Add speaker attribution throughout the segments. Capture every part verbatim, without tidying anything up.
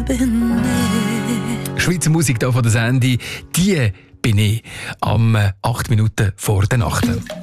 Speaker 1: bin ich.
Speaker 2: Schweizer Musik hier von der Sandy, die bin ich am acht Minuten vor der Nacht.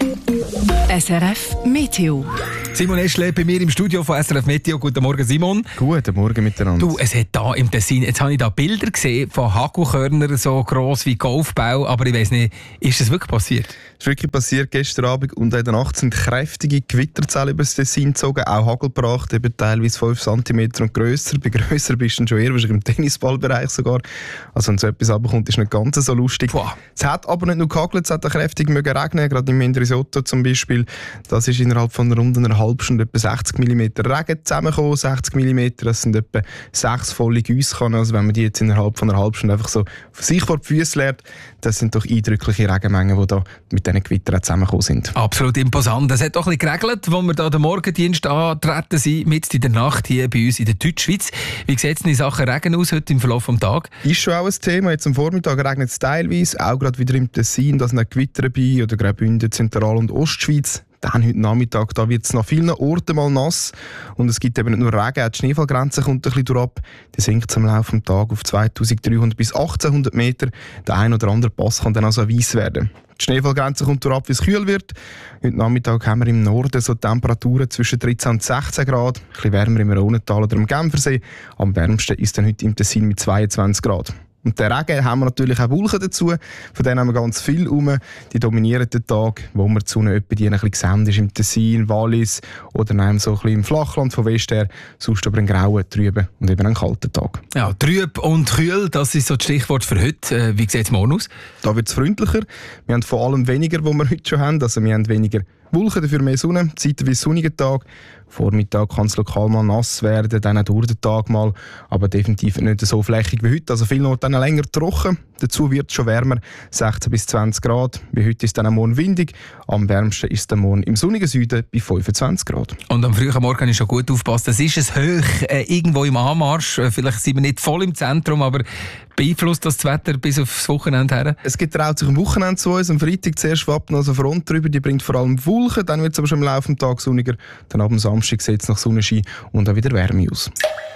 Speaker 3: S R F Meteo.
Speaker 2: Simon Eschle bei mir im Studio von S R F Meteo. Guten Morgen, Simon.
Speaker 4: Guten Morgen miteinander.
Speaker 2: Du, es hat hier im Tessin, jetzt habe ich da Bilder gesehen von Hagelkörnern, so gross wie Golfbau, aber ich weiss nicht, ist das wirklich passiert?
Speaker 4: Es ist wirklich passiert gestern Abend und in der Nacht sind kräftige Gewitterzellen über das Tessin gezogen, auch Hagel gebracht, eben teilweise fünf Zentimeter und grösser. Bei grösser bist du dann schon eher wahrscheinlich im Tennisballbereich sogar. Also wenn so etwas runterkommt, ist nicht ganz so lustig.
Speaker 2: Boah.
Speaker 4: Es hat aber nicht nur gehagelt, es hat auch kräftig mögen regnen, gerade im Mendrisotto zum Beispiel. Das ist innerhalb von rund einer halben Stunde etwa sechzig Millimeter Regen zusammengekommen. sechzig Millimeter, das sind etwa sechs volle Gießkannen. Also wenn man die jetzt innerhalb von einer halben Stunde einfach so sich vor die Füße leert, das sind doch eindrückliche Regenmengen, die da mit diesen Gewittern zusammengekommen sind.
Speaker 2: Absolut imposant. Es hat doch ein bisschen geregelt, als wir da den Morgendienst antreten sind, mitten in der Nacht hier bei uns in der Deutschschweiz. Wie sieht es in Sachen Regen aus heute im Verlauf des Tages?
Speaker 4: Ist schon auch ein Thema. Jetzt am Vormittag regnet es teilweise, auch gerade wieder im Tessin, da sind auch Gewitter dabei, oder Graubünden, Zentral- und Ostschweiz. Dann heute Nachmittag, da wird es nach vielen Orten mal nass. Und es gibt eben nicht nur Regen, auch die Schneefallgrenze kommt ein bisschen durchab. Die sinkt am Laufe des Tages auf zweitausenddreihundert bis achtzehnhundert Meter. Der ein oder andere Pass kann dann also weiss werden. Die Schneefallgrenze kommt durchab, wie es kühl wird. Heute Nachmittag haben wir im Norden so Temperaturen zwischen dreizehn und sechzehn Grad. Ein bisschen wärmer im Rhonental oder im Genfersee. Am wärmsten ist dann heute im Tessin mit zweiundzwanzig Grad. Und den Regen haben wir natürlich auch Wolken dazu. Von denen haben wir ganz viel rum. Die dominieren den Tag, wo wir die Sonne etwa die ein bisschen gesendet ist im Tessin, Wallis oder nein, so ein bisschen im Flachland von West her. Sonst aber einen grauen, trüben und eben einen kalten Tag.
Speaker 2: Ja, trüb und kühl, das ist so das Stichwort für heute. Wie sieht es morgen aus?
Speaker 4: Da wird es freundlicher. Wir haben vor allem weniger, was wir heute schon haben. Also wir haben weniger Wolken, dafür mehr Sonne, zeitweise sonniger Tag. Vormittag kann es lokal mal nass werden, dann auch durch den Tag mal, aber definitiv nicht so flächig wie heute. Also viel Orte dann länger trocken. Dazu wird es schon wärmer, sechzehn bis zwanzig Grad. Wie heute ist es dann am Morgen windig. Am wärmsten ist der Morgen im sonnigen Süden bei fünfundzwanzig Grad.
Speaker 2: Und am frühen Morgen habe ich schon gut aufgepasst. Es ist es hoch, äh, irgendwo im Anmarsch. Äh, vielleicht sind wir nicht voll im Zentrum, aber beeinflusst das, das Wetter bis aufs Wochenende her?
Speaker 4: Es getraut sich am Wochenende zu uns. Am Freitag zuerst schwappt noch eine Front drüber, die bringt vor allem Wolken. Dann wird es aber schon im Laufe des Tages sonniger. Dann ab dem Samstag sieht es nach Sonnenschein und auch wieder Wärme aus.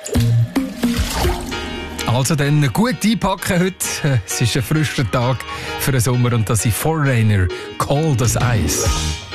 Speaker 2: Also dann gut einpacken heute. Es ist ein frischer Tag für den Sommer und das sind Foreigner, Cold as Ice.